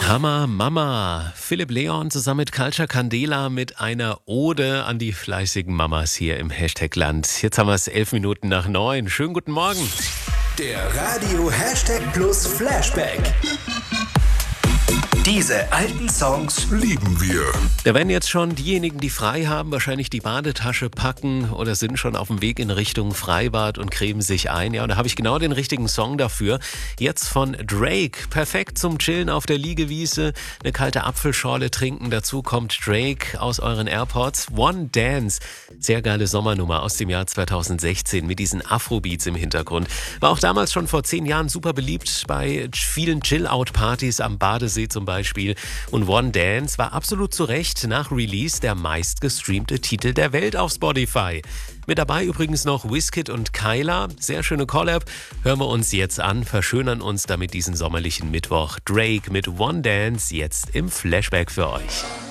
Hammer Mama. Philipp Leon zusammen mit Culture Candela mit einer Ode an die fleißigen Mamas hier im Hashtag Land. Jetzt haben wir es 11 Minuten nach 9. Schönen guten Morgen. Der Radio Hashtag Plus Flashback. Diese alten Songs lieben wir. Da werden jetzt schon diejenigen, die frei haben, wahrscheinlich die Badetasche packen oder sind schon auf dem Weg in Richtung Freibad und cremen sich ein. Ja, und da habe ich genau den richtigen Song dafür. Jetzt von Drake. Perfekt zum Chillen auf der Liegewiese, eine kalte Apfelschorle trinken. Dazu kommt Drake aus euren AirPods. One Dance. Sehr geile Sommernummer aus dem Jahr 2016 mit diesen Afrobeats im Hintergrund. War auch damals schon vor 10 Jahren super beliebt bei vielen Chill-Out-Partys am Badesee zum Beispiel. Und One Dance war absolut zu Recht nach Release der meistgestreamte Titel der Welt auf Spotify. Mit dabei übrigens noch Wizkid und Kyla. Sehr schöne Collab. Hören wir uns jetzt an, verschönern uns damit diesen sommerlichen Mittwoch. Drake mit One Dance jetzt im Flashback für euch.